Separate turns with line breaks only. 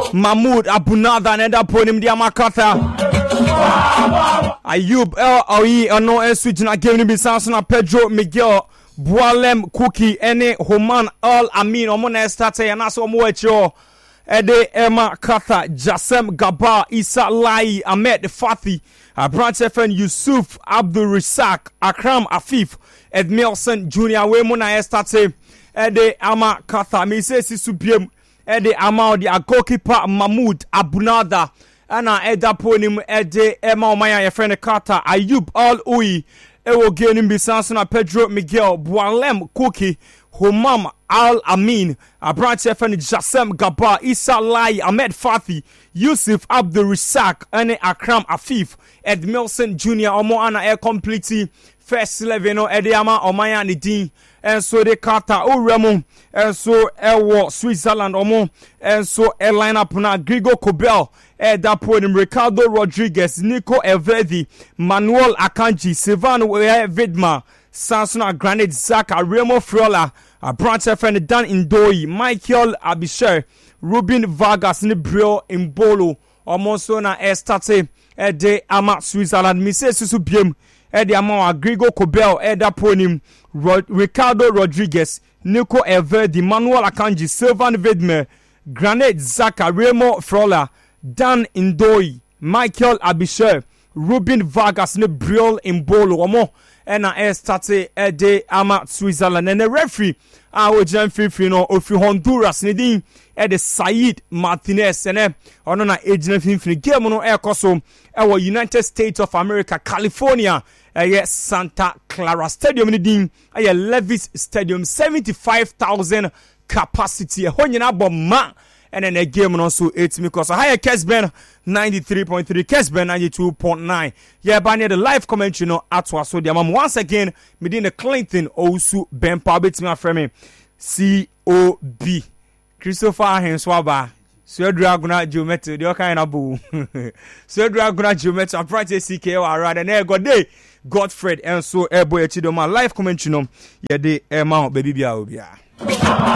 Mahmoud Abunada and Eda Ponim Diamakata Ayub El Aoui Ono Eswijina Game Nibi Sansona Pedro Miguel Boalem Kuki Ene Homan Al Amin Omona Estate Yanaso Moecho Ede Emma Katha Jasem Gaba Isa Lai Ahmed Fathi Branch FN Yusuf Abdul Risak Akram Afif Edmilson Junior Wemona Estate Ede Ama Katha Mise Sisubiem Ede Ama the goalkeeper Mahmoud Abunada Ana Eda Ponim Ede Emma Omaya Yefrene Kata Ayub Al Ui Ewo Genim Bisansona Pedro Miguel Boalem Kuki Homam Al Amin Branch FN Jasem Gaba Isa Lai Ahmed Fathi Yusuf Abdul Risak Ane Akram Afif Edmilson Junior Omo Ana Air Complete First 11 Ediama Omaya Nidin and so the Kata O Remo and so Ewo Switzerland Omo and so airline up na Grigo Kobel Edaponim Ricardo Rodriguez Nico Evedi Manuel Akanji Silvano Vidma Sansona Granite Zaka Remo Frola Branch FN Dan Indoi Michael Abisher Ruben Vargas Nibrio Imbolo Omosona Estate Ede Ama Switzerland Mise Susubiem Ede Ama Grigo Kobel Edaponim Ricardo Rodriguez Nico Evedi Manuel Akanji Silvan Vidme Granite Zaka Remo Frola Dan Indoi Michael Abisher Ruben Vargas Nibrio Imbolo Omo Ena Estate Ede Ama Switzerland and the referee our Jan Fifi no ofi Honduras Nidin Ede Said Martinez and Onona Agent Fifi game no Ekoso our United States of America California Santa Clara Stadium Nidin Levis Stadium 75,000 capacity Honyina Bomma and then a game also 8 because a higher Kesben 93.3 Kesben 92.9 yeah by the live comment you know atwa so the mom once again Medina Clinton also Ben Pabit me aframe COB Christopher Henswaba so draguna geometry the kind of boo so draguna geometry practice CK or rather na go day Godfred and so boy echido my live comment you know yeah the amount baby bia obia